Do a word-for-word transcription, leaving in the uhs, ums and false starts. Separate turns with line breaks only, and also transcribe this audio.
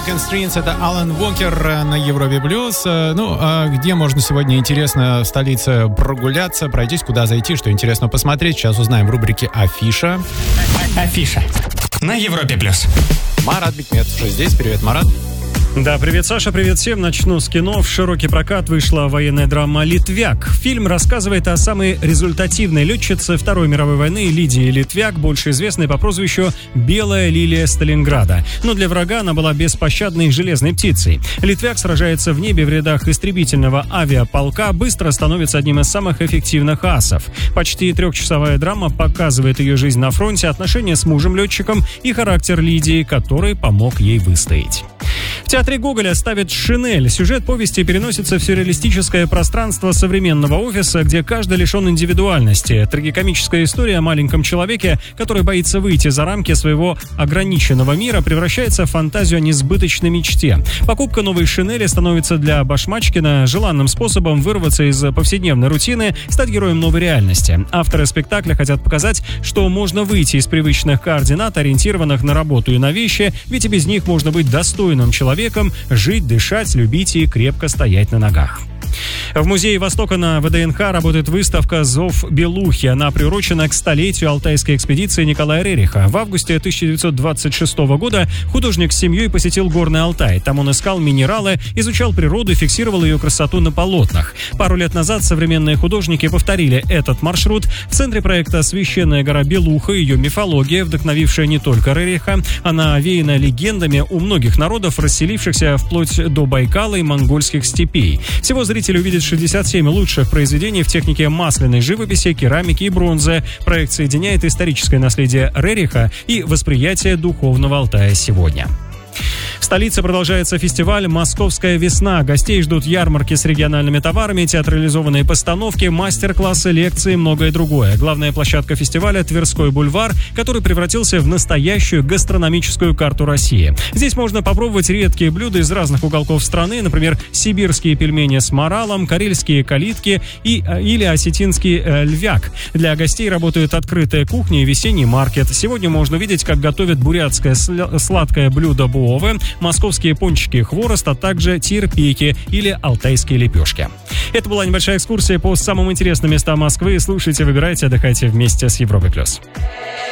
Broken Strings, это Алан Уокер на Европе Плюс. Ну, а где можно сегодня интересно в столице прогуляться, пройтись, куда зайти, что интересно посмотреть, сейчас узнаем в рубрике «Афиша».
Афиша на Европе Плюс.
Марат Бикметов уже здесь. Привет, Марат.
Да, привет, Саша, привет всем. Начну с кино. В широкий прокат вышла военная драма «Литвяк». Фильм рассказывает о самой результативной летчице Второй мировой войны Лидии Литвяк, больше известной по прозвищу «Белая лилия Сталинграда». Но для врага она была беспощадной железной птицей. Литвяк сражается в небе в рядах истребительного авиаполка, быстро становится одним из самых эффективных асов. Почти трехчасовая драма показывает ее жизнь на фронте, отношения с мужем-летчиком и характер Лидии, который помог ей выстоять. В театре Гоголя ставят «Шинель». Сюжет повести переносится в сюрреалистическое пространство современного офиса, где каждый лишен индивидуальности. Трагикомическая история о маленьком человеке, который боится выйти за рамки своего ограниченного мира, превращается в фантазию о несбыточной мечте. Покупка новой «Шинели» становится для Башмачкина желанным способом вырваться из повседневной рутины, стать героем новой реальности. Авторы спектакля хотят показать, что можно выйти из привычных координат, ориентированных на работу и на вещи, ведь и без них можно быть достойным человеком, жить, дышать, любить и крепко стоять на ногах. В Музее Востока на ВДНХ работает выставка «Зов Белухи». Она приурочена к столетию алтайской экспедиции Николая Рериха. В августе тысяча девятьсот двадцать шестого года художник с семьей посетил Горный Алтай. Там он искал минералы, изучал природу и фиксировал ее красоту на полотнах. Пару лет назад современные художники повторили этот маршрут. В центре проекта «Священная гора Белуха», ее мифология, вдохновившая не только Рериха. Она овеяна легендами у многих народов, расселившихся вплоть до Байкала и монгольских степей. Всего зрители увидят шестьдесят семь лучших произведений в технике масляной живописи, керамики и бронзы. Проект соединяет историческое наследие Рериха и восприятие духовного Алтая сегодня. В столице продолжается фестиваль «Московская весна». Гостей ждут ярмарки с региональными товарами, театрализованные постановки, мастер-классы, лекции и многое другое. Главная площадка фестиваля – Тверской бульвар, который превратился в настоящую гастрономическую карту России. Здесь можно попробовать редкие блюда из разных уголков страны, например, сибирские пельмени с моралом, карельские калитки и, или осетинский э, львяк. Для гостей работает открытая кухня и весенний маркет. Сегодня можно увидеть, как готовят бурятское сл- сладкое блюдо буовы, московские пончики хворост, а также тирпейки или алтайские лепешки. Это была небольшая экскурсия по самым интересным местам Москвы. Слушайте, выбирайте, отдыхайте вместе с Европой+.